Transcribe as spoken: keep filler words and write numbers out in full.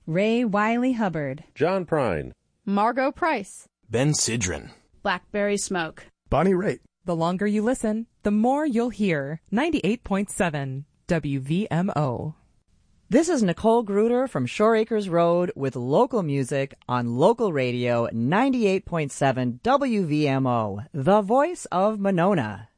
Ray Wiley Hubbard, John Prine, Margot Price, Ben Sidran, Blackberry Smoke, Bonnie Raitt. The longer you listen, the more you'll hear. ninety-eight point seven W V M O. This is Nicole Gruder from Shore Acres Road with local music on local radio ninety-eight point seven W V M O, the voice of Monona.